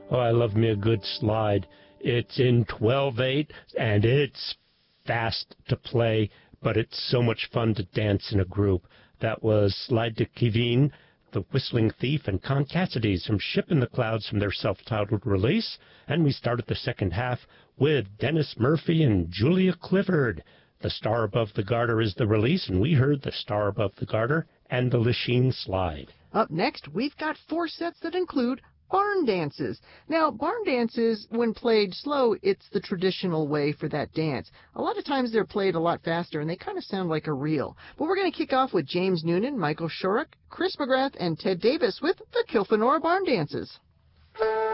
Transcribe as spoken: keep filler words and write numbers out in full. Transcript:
Oh, I love me a good slide. It's in twelve eight, and it's fast to play, but it's so much fun to dance in a group. That was Slide to Kiveen, The Whistling Thief, and Con Cassidy's from Ship in the Clouds from their self-titled release. And we started the second half with Dennis Murphy and Julia Clifford. The Star Above the Garter is the release, and we heard The Star Above the Garter and the Lachine Slide. Up next, we've got four sets that include barn dances. Now, barn dances, when played slow, it's the traditional way for that dance. A lot of times they're played a lot faster, and they kind of sound like a reel. But we're going to kick off with James Noonan, Michael Shorrock, Chris McGrath, and Ted Davis with the Kilfenora Barn Dances.